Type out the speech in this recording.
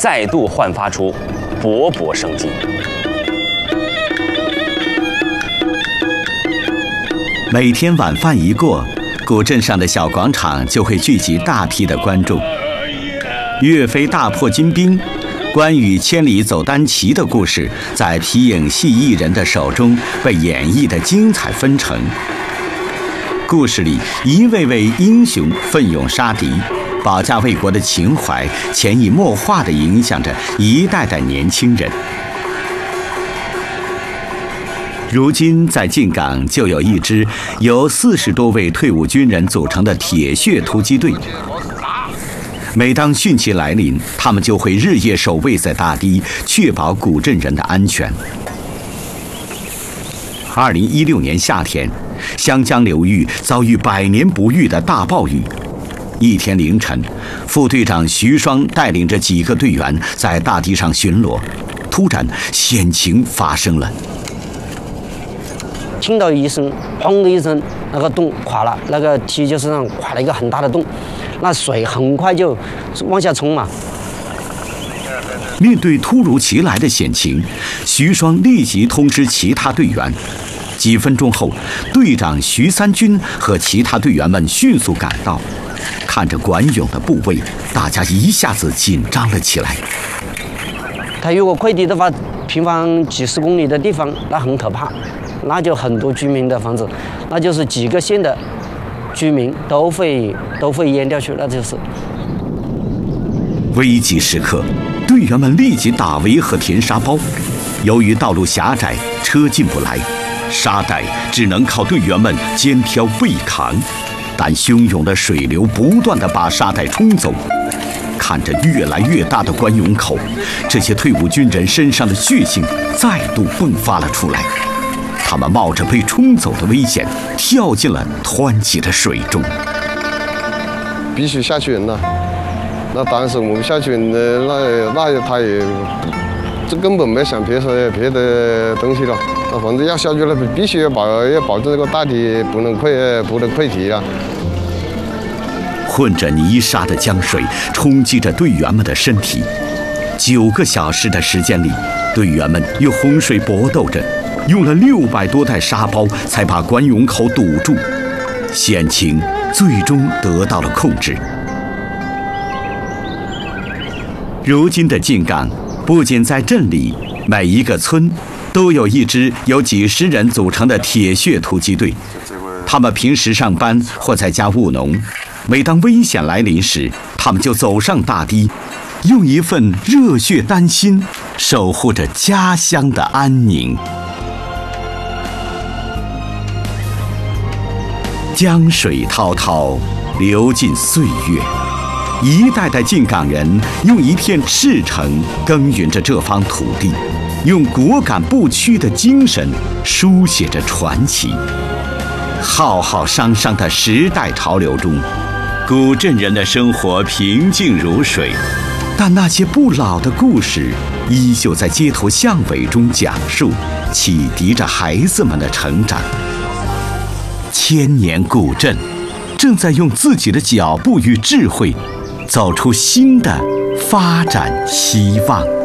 再度焕发出勃勃生机。 每天晚饭一过，古镇上的小广场就会聚集大批的观众。岳飞大破金兵，关羽千里走单骑的故事，在皮影戏艺人的手中被演绎得精彩纷呈。故事里一位位英雄奋勇杀敌，保家卫国的情怀潜移默化地影响着一代代年轻人。如今在靖港就有一支由40多位退伍军人组成的铁血突击队。每当汛期来临，他们就会日夜守卫在大堤，确保古镇人的安全。2016年夏天，湘江流域遭遇100年不遇的大暴雨。一天凌晨，副队长徐双带领着几个队员在大堤上巡逻，突然险情发生了。 听到一声“砰”的一声，那个洞垮了，那个梯就是上垮了一个很大的洞，那水很快就往下冲嘛。 面对突如其来的险情，徐双立即通知其他队员。几分钟后，队长徐三军和其他队员们迅速赶到，看着管涌的部位，大家一下子紧张了起来。 它如果溃堤的话，平方几十公里的地方，那很可怕。那就很多居民的房子，那就是几个县的居民都会淹掉去，那就是危急时刻，队员们立即打围和填沙包。由于道路狭窄，车进不来，沙袋只能靠队员们肩挑背扛，但汹涌的水流不断地把沙袋冲走。看着越来越大的关涌口，这些退伍军人身上的血性再度迸发了出来。他们冒着被冲走的危险，跳进了湍急的水中。 必须下去人了。那当时我们下去人的那他也，这根本没想别的东西了。那反正要下去了，必须要保证这个大堤不能溃堤了。 混着泥沙的江水冲击着队员们的身体。9个小时的时间里，队员们与洪水搏斗着。用了600多袋沙包才把关涌口堵住，险情最终得到了控制。如今的靖港不仅在镇里，每一个村都有一支由几十人组成的铁血突击队。他们平时上班或在家务农，每当危险来临时，他们就走上大堤，用一份热血丹心守护着家乡的安宁。江水滔滔，流尽岁月，一代代靖港人用一片赤诚耕耘着这方土地，用果敢不屈的精神书写着传奇。浩浩汤汤的时代潮流中，古镇人的生活平静如水，但那些不老的故事依旧在街头巷尾中讲述，启迪着孩子们的成长。千年古镇正在用自己的脚步与智慧走出新的发展希望。